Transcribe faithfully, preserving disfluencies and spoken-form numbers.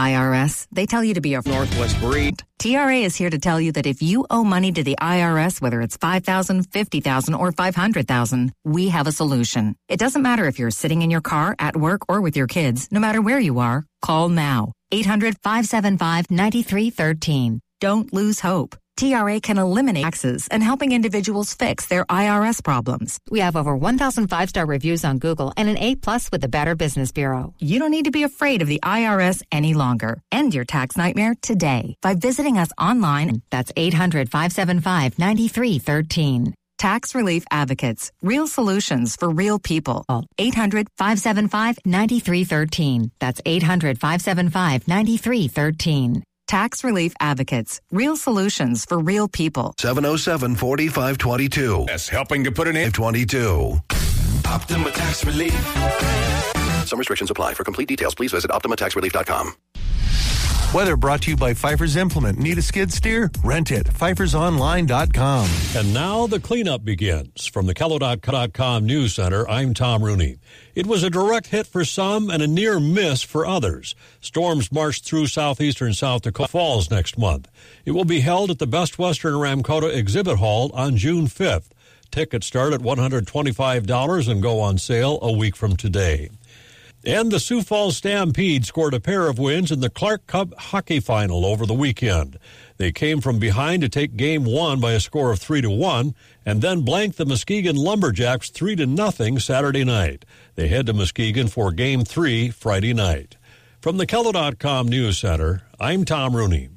I R S, they tell you to be a Northwest breed. T R A is here to tell you that if you owe money to the I R S, whether it's five thousand dollars, fifty thousand dollars, or five hundred thousand dollars, we have a solution. It doesn't matter if you're sitting in your car, at work, or with your kids. No matter where you are, call now. eight hundred, five seven five, nine three one three. Don't lose hope. T R A can eliminate taxes and helping individuals fix their I R S problems. We have over one thousand five-star reviews on Google and an A plus with the Better Business Bureau. You don't need to be afraid of the I R S any longer. End your tax nightmare today by visiting us online. That's eight hundred, five seven five, nine three one three. Tax Relief Advocates. Real solutions for real people. eight hundred, five seven five, nine three one three. That's eight hundred, five seven five, nine three one three. Tax Relief Advocates. Real solutions for real people. seven oh seven, four five two two. That's helping to put an end. twenty-two. Optima Tax Relief. Some restrictions apply. For complete details, please visit optima tax relief dot com. Weather brought to you by Pfeiffer's Implement. Need a skid steer? Rent it. Pfeiffer's Online dot com. And now the cleanup begins. From the Kello dot com News Center, I'm Tom Rooney. It was a direct hit for some and a near miss for others. Storms marched through southeastern South Dakota Falls next month. It will be held at the Best Western Ramkota Exhibit Hall on June fifth. Tickets start at one hundred twenty-five dollars and go on sale a week from today. And the Sioux Falls Stampede scored a pair of wins in the Clark Cup hockey final over the weekend. They came from behind to take game one by a score of three to one, and then blanked the Muskegon Lumberjacks three to nothing Saturday night. They head to Muskegon for game three Friday night. From the Kello dot com News Center, I'm Tom Rooney.